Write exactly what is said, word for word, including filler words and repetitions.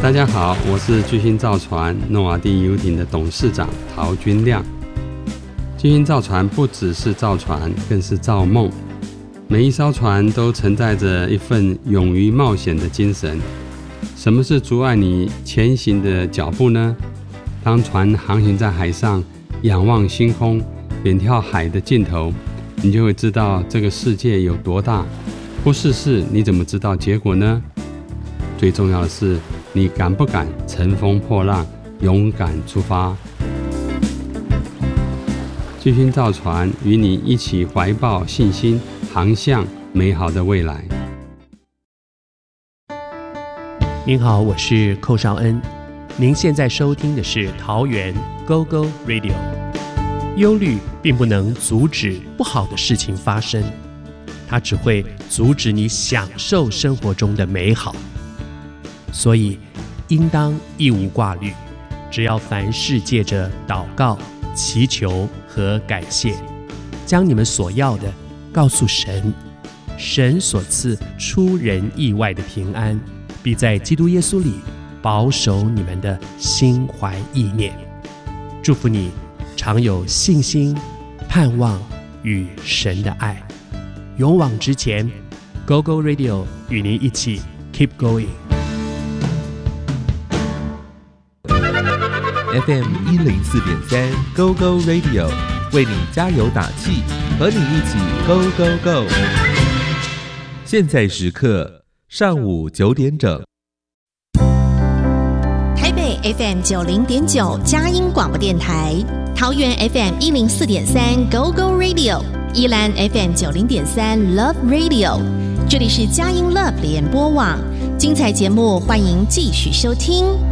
大家好，我是巨星造船诺瓦第游艇的董事长陶君亮。巨星造船不只是造船，更是造梦。每一艘船都承载着一份勇于冒险的精神。什么是阻碍你前行的脚步呢？当船航行在海上，仰望星空，远眺海的尽头，你就会知道这个世界有多大。不试试，你怎么知道结果呢？最重要的是，你敢不敢乘风破浪，勇敢出发？巨星造船与你一起怀抱信心，航向美好的未来。 您好，我是寇绍恩。您现在收听的是桃园 Go Go Radio。 忧虑并不能阻止不好的事情发生，它只会阻止你享受生活中的美好。所以应当一无挂虑，只要凡事借着祷告、祈求和感谢，将你们所要的告诉神，神所赐出人意外的平安，必在基督耶稣里保守你们的心怀意念。祝福你常有信心、盼望与神的爱，勇往直前。 Go Go Radio 与您一起 Keep Going。F M 一零四点三 Go Go Radio 为你加油打气，和你一起 Go Go Go。 现在时刻上午九点整， 台北 F M 九零点九佳音广播电台，桃园 F M 一零四点三 Go Go Radio， 宜兰 F M 九零点三 Love Radio。 这里是佳音 Love 联播网，精彩节目欢迎继续收听。